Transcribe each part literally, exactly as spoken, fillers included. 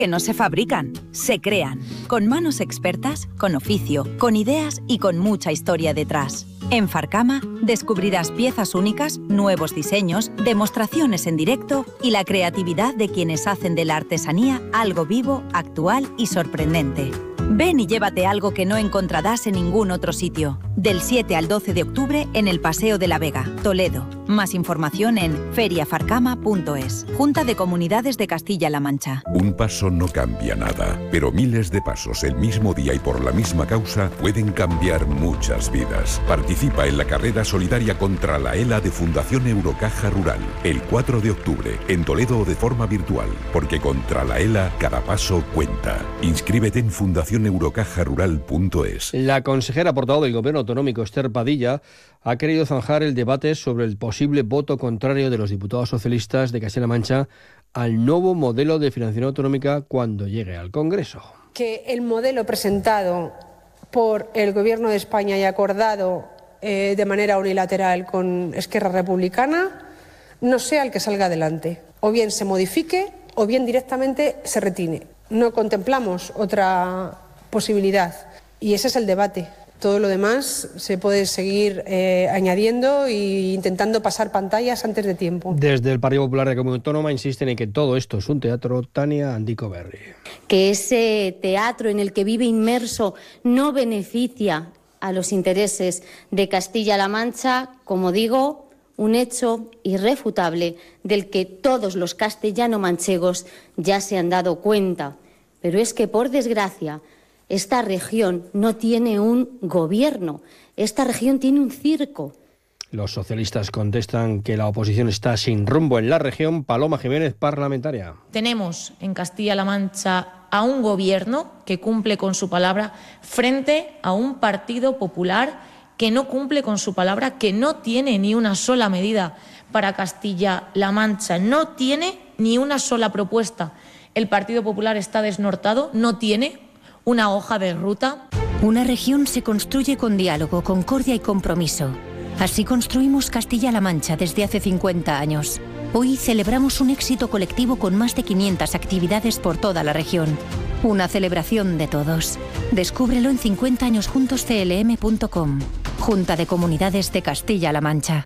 que no se fabrican, se crean, con manos expertas, con oficio, con ideas y con mucha historia detrás. En Farcama descubrirás piezas únicas, nuevos diseños, demostraciones en directo y la creatividad de quienes hacen de la artesanía algo vivo, actual y sorprendente. Ven y llévate algo que no encontrarás en ningún otro sitio. Del siete al doce de octubre en el Paseo de la Vega, Toledo. Más información en feria farcama punto es. Junta de Comunidades de Castilla-La Mancha. Un paso no cambia nada, pero miles de pasos el mismo día y por la misma causa pueden cambiar muchas vidas. Participa en la carrera solidaria contra la ELA de Fundación Eurocaja Rural. El cuatro de octubre, en Toledo o de forma virtual. Porque contra la ELA, cada paso cuenta. Inscríbete en fundación eurocaja rural punto es. La consejera portavoz del Gobierno autonómico, Esther Padilla, ha querido zanjar el debate sobre el posible voto contrario de los diputados socialistas de Castilla-La Mancha al nuevo modelo de financiación autonómica cuando llegue al Congreso. Que el modelo presentado por el Gobierno de España y acordado eh, de manera unilateral con Esquerra Republicana no sea el que salga adelante. O bien se modifique o bien directamente se retire. No contemplamos otra posibilidad y ese es el debate. Todo lo demás se puede seguir eh, añadiendo e intentando pasar pantallas antes de tiempo. Desde el Partido Popular de la Comunidad Autónoma insisten en que todo esto es un teatro. Tania Andico Berri. Que ese teatro en el que vive inmerso no beneficia a los intereses de Castilla-La Mancha, como digo, un hecho irrefutable del que todos los castellano-manchegos ya se han dado cuenta. Pero es que, por desgracia, esta región no tiene un gobierno, esta región tiene un circo. Los socialistas contestan que la oposición está sin rumbo en la región. Paloma Jiménez, parlamentaria. Tenemos en Castilla-La Mancha a un gobierno que cumple con su palabra frente a un Partido Popular que no cumple con su palabra, que no tiene ni una sola medida para Castilla-La Mancha, no tiene ni una sola propuesta. El Partido Popular está desnortado, no tiene una hoja de ruta. Una región se construye con diálogo, concordia y compromiso. Así construimos Castilla-La Mancha desde hace cincuenta años. Hoy celebramos un éxito colectivo con más de quinientas actividades por toda la región. Una celebración de todos. Descúbrelo en cincuenta años juntos c l m punto com. Junta de Comunidades de Castilla-La Mancha.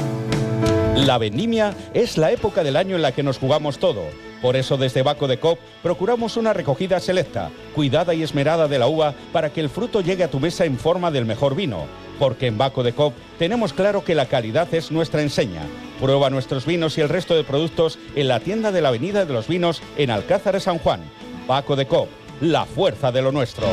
La vendimia es la época del año en la que nos jugamos todo. Por eso desde Baco de Coop procuramos una recogida selecta, cuidada y esmerada de la uva para que el fruto llegue a tu mesa en forma del mejor vino. Porque en Baco de Coop tenemos claro que la calidad es nuestra enseña. Prueba nuestros vinos y el resto de productos en la tienda de la Avenida de los Vinos en Alcázar de San Juan. Baco de Coop, la fuerza de lo nuestro.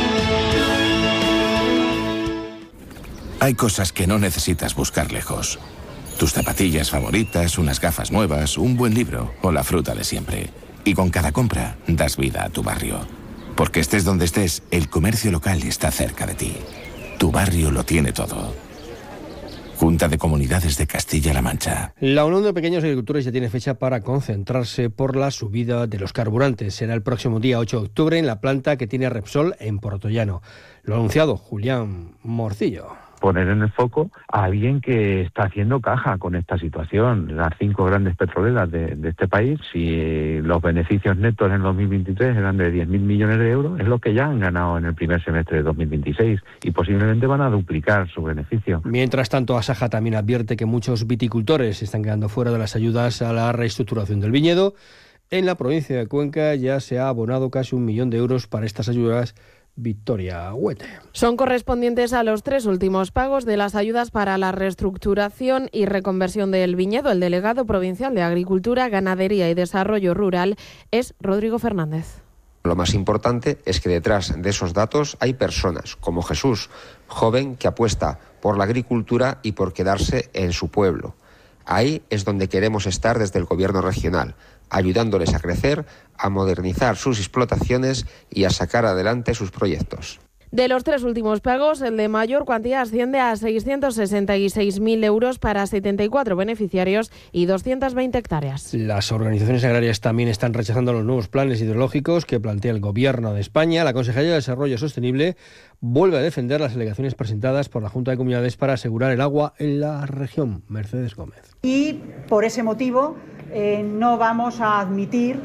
Hay cosas que no necesitas buscar lejos. Tus zapatillas favoritas, unas gafas nuevas, un buen libro o la fruta de siempre. Y con cada compra das vida a tu barrio. Porque estés donde estés, el comercio local está cerca de ti. Tu barrio lo tiene todo. Junta de Comunidades de Castilla-La Mancha. La Unión de Pequeños Agricultores ya tiene fecha para concentrarse por la subida de los carburantes. Será el próximo día ocho de octubre en la planta que tiene Repsol en Portollano. Lo ha anunciado Julián Morcillo. Poner en el foco a alguien que está haciendo caja con esta situación. Las cinco grandes petroleras de, de este país, si los beneficios netos en dos mil veintitrés eran de diez mil millones de euros, es lo que ya han ganado en el primer semestre de dos mil veintiséis y posiblemente van a duplicar su beneficio. Mientras tanto, Asaja también advierte que muchos viticultores están quedando fuera de las ayudas a la reestructuración del viñedo. En la provincia de Cuenca ya se ha abonado casi un millón de euros para estas ayudas. Victoria Huete. Son correspondientes a los tres últimos pagos de las ayudas para la reestructuración y reconversión del viñedo. El delegado provincial de Agricultura, Ganadería y Desarrollo Rural es Rodrigo Fernández. Lo más importante es que detrás de esos datos hay personas como Jesús, joven que apuesta por la agricultura y por quedarse en su pueblo. Ahí es donde queremos estar desde el Gobierno regional, ayudándoles a crecer, a modernizar sus explotaciones y a sacar adelante sus proyectos. De los tres últimos pagos, el de mayor cuantía asciende a seiscientos sesenta y seis mil euros para setenta y cuatro beneficiarios y doscientas veinte hectáreas. Las organizaciones agrarias también están rechazando los nuevos planes hidrológicos que plantea el Gobierno de España. La Consejería de Desarrollo Sostenible vuelve a defender las alegaciones presentadas por la Junta de Comunidades para asegurar el agua en la región. Mercedes Gómez. Y por ese motivo eh, no vamos a admitir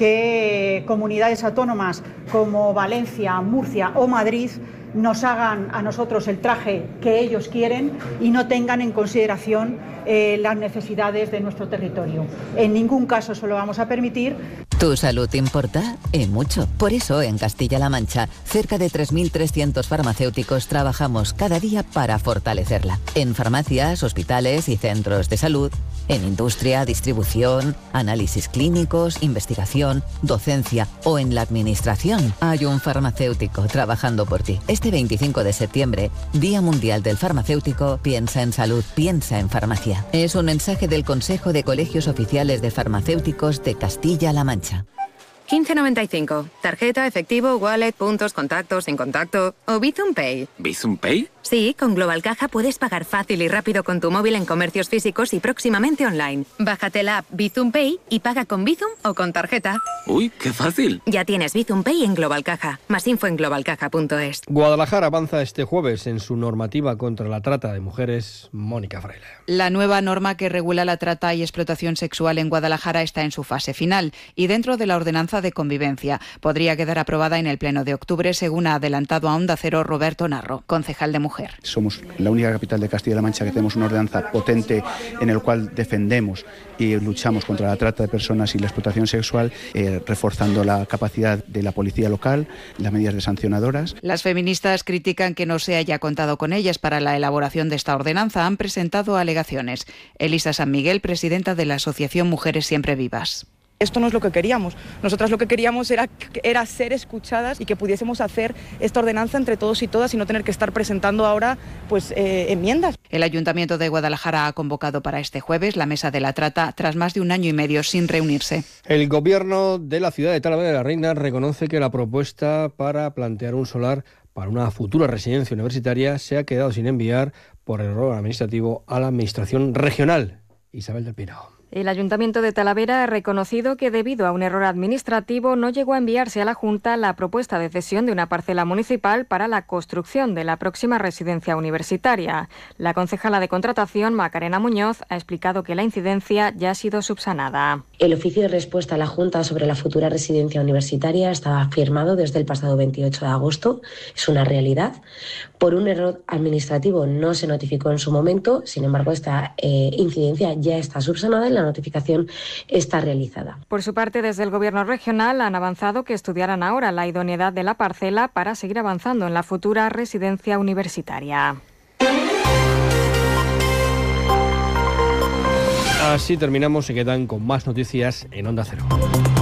que comunidades autónomas como Valencia, Murcia o Madrid nos hagan a nosotros el traje que ellos quieren y no tengan en consideración eh, las necesidades de nuestro territorio. En ningún caso se lo vamos a permitir. ¿Tu salud importa? Y mucho. Por eso, en Castilla-La Mancha, cerca de tres mil trescientos farmacéuticos trabajamos cada día para fortalecerla. En farmacias, hospitales y centros de salud, en industria, distribución, análisis clínicos, investigación, docencia o en la administración, hay un farmacéutico trabajando por ti. Este veinticinco de septiembre, Día Mundial del Farmacéutico, piensa en salud, piensa en farmacia. Es un mensaje del Consejo de Colegios Oficiales de Farmacéuticos de Castilla-La Mancha. quince noventa y cinco. Tarjeta, efectivo, wallet, puntos, contactos, sin contacto o Bizum Pay. ¿Bizum Pay? Sí, con Global Caja puedes pagar fácil y rápido con tu móvil en comercios físicos y próximamente online. Bájate la app Bizum Pay y paga con Bizum o con tarjeta. Uy, qué fácil. Ya tienes Bizum Pay en Global Caja. Más info en global caja punto es. Guadalajara avanza este jueves en su normativa contra la trata de mujeres. Mónica Fraile. La nueva norma que regula la trata y explotación sexual en Guadalajara está en su fase final y dentro de la ordenanza de convivencia. Podría quedar aprobada en el pleno de octubre, según ha adelantado a Onda Cero Roberto Narro, concejal de mujer. Somos la única capital de Castilla-La Mancha que tenemos una ordenanza potente en el cual defendemos y luchamos contra la trata de personas y la explotación sexual, eh, reforzando la capacidad de la policía local, las medidas de sancionadoras. Las feministas critican que no se haya contado con ellas para la elaboración de esta ordenanza. Han presentado alegaciones. Elisa San Miguel, presidenta de la Asociación Mujeres Siempre Vivas. Esto no es lo que queríamos. Nosotras lo que queríamos era, era ser escuchadas y que pudiésemos hacer esta ordenanza entre todos y todas y no tener que estar presentando ahora pues eh, enmiendas. El Ayuntamiento de Guadalajara ha convocado para este jueves la mesa de la trata tras más de un año y medio sin reunirse. El gobierno de la ciudad de Talavera de la Reina reconoce que la propuesta para plantear un solar para una futura residencia universitaria se ha quedado sin enviar por error administrativo a la Administración Regional. Isabel del Pino. El Ayuntamiento de Talavera ha reconocido que debido a un error administrativo no llegó a enviarse a la Junta la propuesta de cesión de una parcela municipal para la construcción de la próxima residencia universitaria. La concejala de contratación, Macarena Muñoz, ha explicado que la incidencia ya ha sido subsanada. El oficio de respuesta a la Junta sobre la futura residencia universitaria estaba firmado desde el pasado veintiocho de agosto. Es una realidad. Por un error administrativo no se notificó en su momento, sin embargo esta eh, incidencia ya está subsanada y la notificación está realizada. Por su parte, desde el Gobierno regional han avanzado que estudiarán ahora la idoneidad de la parcela para seguir avanzando en la futura residencia universitaria. Así terminamos, se quedan con más noticias en Onda Cero.